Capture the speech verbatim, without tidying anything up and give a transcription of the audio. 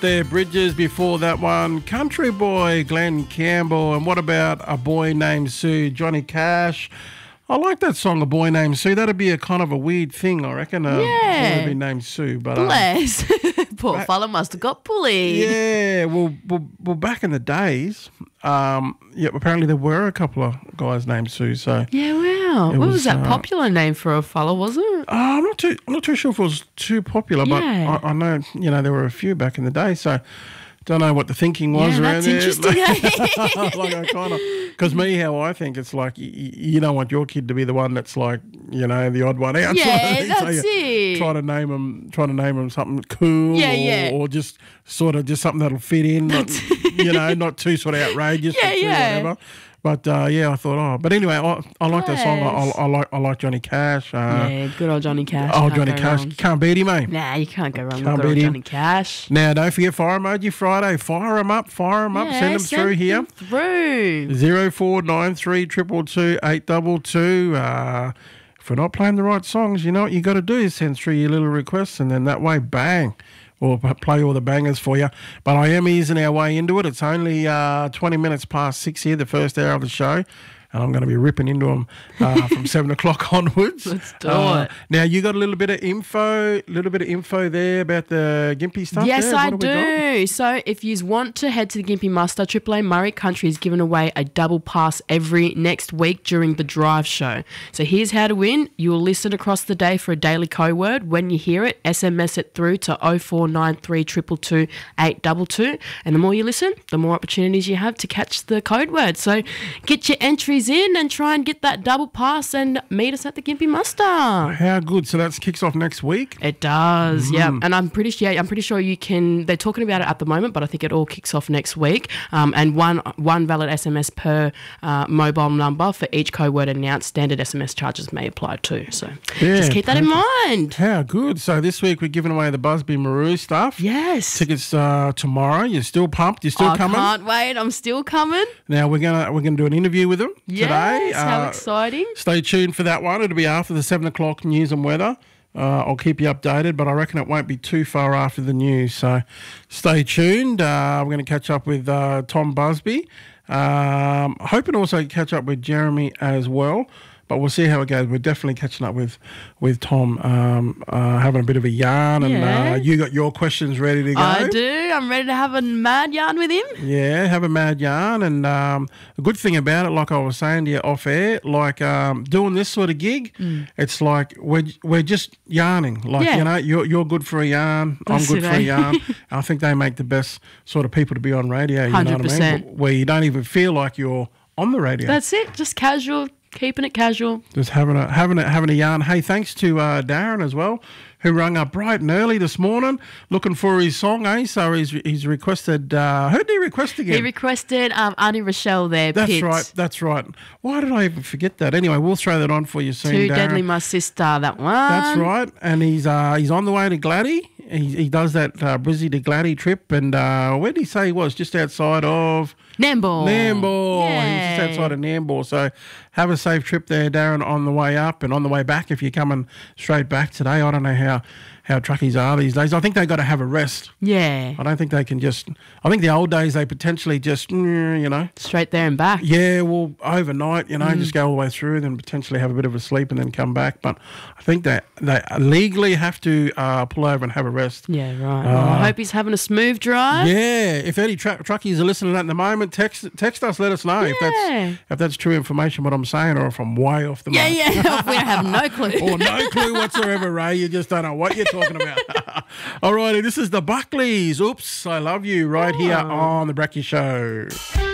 there, Bridges. Before that one, Country Boy, Glenn Campbell. And what about A Boy Named Sue, Johnny Cash? I like that song, A Boy Named Sue. That'd be a kind of a weird thing, I reckon. A Yeah. boy be named Sue. But, Bless. Um, Poor back- fella must have got bullied. yeah, well, well, well, back in the days, um, yeah, apparently there were a couple of guys named Sue. So Yeah, wow. It What was, was, that uh, popular name for a fella, was it? uh, I'm not too, I'm not too sure if it was too popular, Yeah. but I, I know, you know, there were a few back in the day. So don't know what the thinking was Yeah, around that's there. interesting. like I kind of, because me, how I think it's like y- y- you don't want your kid to be the one that's like, you know, the odd one out. Yeah, sort of thing. So that's you it. Try to name them, try to name them something cool, Yeah, or, yeah. or just sort of just something that'll fit in, not, you know, not too sort of outrageous, Yeah, or too yeah. whatever. But uh, yeah, I thought, oh, but anyway, I, I like that song. I, I, I like, I like Johnny Cash. Uh, Yeah, good old Johnny Cash. oh, Can't Johnny go Cash, wrong. can't beat him, eh? Nah, you can't go wrong Can't with good old beat him. Johnny Cash. Now, don't forget Fire Emoji Friday. Fire them up, fire them up, Yeah, send them through here. them Through. Zero four nine three triple two eight double two. Uh, if we're not playing the right songs, you know what you got to do is send through your little requests, and then that way, bang, we'll p- play all the bangers for you. But I am easing our way into it. It's only uh, twenty minutes past six here, the first hour of the show. And I'm going to be ripping into them uh, from seven o'clock onwards. Let's do Uh, it. Now you got a little bit of info, little bit of info there about the Gympie stuff. Yes, there? I What have we got? do. So if you want to head to the Gympie Muster, Triple A Murray Country is giving away a double pass every next week during the drive show. So here's how to win. You will listen across the day for a daily code word. When you hear it, S M S it through to oh four nine three two two two eight two two. And the more you listen, the more opportunities you have to catch the code word. So get your entries in and try and get that double pass and meet us at the Gympie Muster. How good. So that kicks off next week. It does, Mm. yeah. And I'm pretty sure, yeah, I'm pretty sure you can. They're talking about it at the moment, but I think it all kicks off next week. Um, and one one valid S M S per uh, mobile number for each code word announced. Standard S M S charges may apply too. So Yeah, just keep that in mind. How good. So this week we're giving away the Busby Maru stuff. Yes. Tickets uh, tomorrow. You're still pumped. You're still I coming. can't wait. I'm still coming. Now we're gonna we're gonna do an interview with them Yes. today. How Uh, exciting. Stay tuned for that one. It'll be after the seven o'clock news and weather. Uh, I'll keep you updated, but I reckon it won't be too far after the news. So stay tuned. Uh, we're going to catch up with uh, Tom Busby. Um, hoping also catch up with Jeremy as well. But we'll see how it goes. We're definitely catching up with with Tom, um, uh, having a bit of a yarn, and Yeah. uh, you got your questions ready to go. I do. I'm ready to have a mad yarn with him. Yeah, have a mad yarn. And um, the good thing about it, like I was saying to you off air, like um, doing this sort of gig, it's like we're, we're just yarning. Like, Yeah. you know, you're, you're good for a yarn, That's I'm good it, for a eh? yarn. I think they make the best sort of people to be on radio, you know what I one hundred percent. mean? Where you don't even feel like you're on the radio. That's it. Just casual. Keeping it casual. Just having a having a having a yarn. Hey, thanks to uh, Darren as well, who rung up bright and early this morning looking for his song. Eh? So he's he's requested. Uh, who did he request again? He requested um, Auntie Rochelle there. That's Pits. right. That's right. Why did I even forget that? Anyway, we'll throw that on for you soon, Too Darren. Deadly, My Sister, that one. That's right. And he's uh, he's on the way to Gladdy. He, he does that uh, Brizzy to Gladdy trip. And uh, where did he say he was? Just outside of Nambour. Nambour. Yay. He's just outside of Nambour. So have a safe trip there, Darren, on the way up and on the way back if you're coming straight back today. I don't know how, how truckies are these days. I think they've got to have a rest. Yeah. I don't think they can just... I think the old days they potentially just, mm, you know... Straight there and back. Yeah, well, overnight, you know, Mm. just go all the way through, then potentially have a bit of a sleep and then come back. But I think that they legally have to uh, pull over and have a rest. Yeah, right. Well, I hope he's having a smooth drive. Yeah, if any tra- truckies are listening at the moment, text text us, let us know if Yeah. that's if that's true information what I'm saying, or if I'm way off the Yeah, mark. yeah. we have no clue. Or no clue whatsoever, Ray. You just don't know what you're talking about. All righty, this is the Buckleys. Oops, I love you right here on the Bracky Show.